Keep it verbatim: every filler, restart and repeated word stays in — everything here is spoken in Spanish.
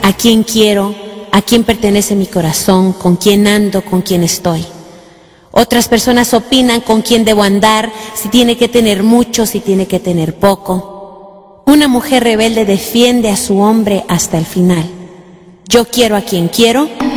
a quién quiero, a quién pertenece mi corazón, con quién ando, con quién estoy. Otras personas opinan con quién debo andar, si tiene que tener mucho, si tiene que tener poco. Una mujer rebelde defiende a su hombre hasta el final. Yo quiero a quien quiero